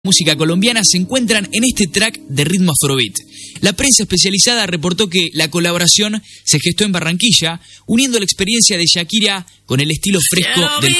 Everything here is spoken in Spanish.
música colombiana se encuentran en este track de ritmo afrobeat. La prensa especializada reportó que la colaboración se gestó en Barranquilla, uniendo la experiencia de Shakira con el estilo fresco del